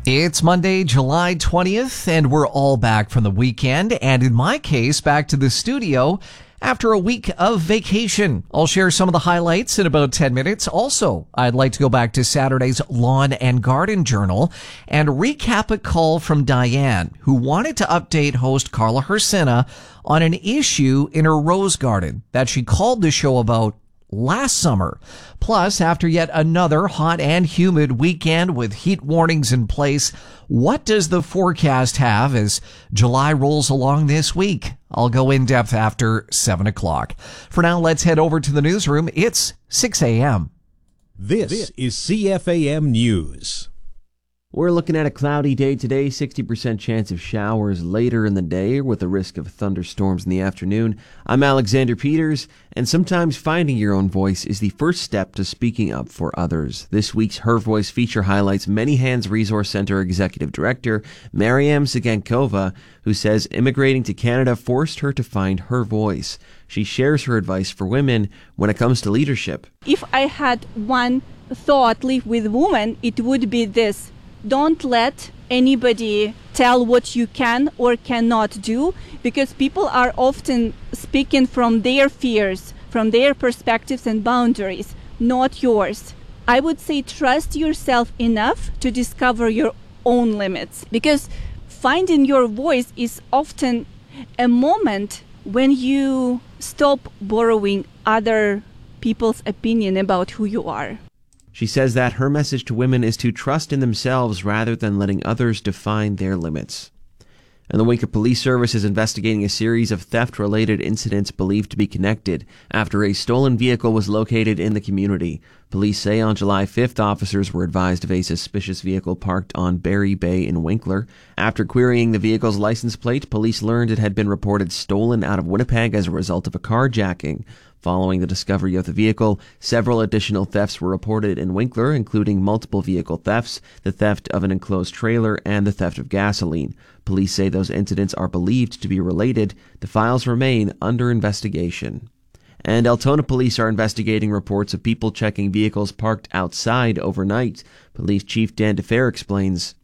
It's Monday, July 20th, and we're all back from the weekend, and in my case, back to the studio after a week of vacation. I'll share some of the highlights in about 10 minutes. Also, I'd like to go back to Saturday's Lawn and Garden Journal and recap a call from Diane, who wanted to update host Carla Hersina on an issue in her rose garden that she called the show about last summer. Plus, after yet another hot and humid weekend with heat warnings in place, what does the forecast have as July rolls along this week? I'll go in depth after 7 o'clock. For now, let's head over to the newsroom. It's 6 a.m. This is CFAM News. We're looking at a cloudy day today, 60% chance of showers later in the day with a risk of thunderstorms in the afternoon. I'm Alexander Peters, and sometimes finding your own voice is the first step to speaking up for others. This week's Her Voice feature highlights Many Hands Resource Center Executive Director Mariam Zigankova, who says immigrating to Canada forced her to find her voice. She shares her advice for women when it comes to leadership. If I had one thought leave with women, it would be this. Don't let anybody tell what you can or cannot do, because people are often speaking from their fears, from their perspectives and boundaries, not yours. I would say trust yourself enough to discover your own limits, because finding your voice is often a moment when you stop borrowing other people's opinion about who you are. She says that her message to women is to trust in themselves rather than letting others define their limits. And the Winca Police Service is investigating a series of theft-related incidents believed to be connected after a stolen vehicle was located in the community. Police say on July 5th, officers were advised of a suspicious vehicle parked on Barry Bay in Winkler. After querying the vehicle's license plate, police learned it had been reported stolen out of Winnipeg as a result of a carjacking. Following the discovery of the vehicle, several additional thefts were reported in Winkler, including multiple vehicle thefts, the theft of an enclosed trailer, and the theft of gasoline. Police say those incidents are believed to be related. The files remain under investigation. And Altona police are investigating reports of people checking vehicles parked outside overnight. Police Chief Dan DeFer explains.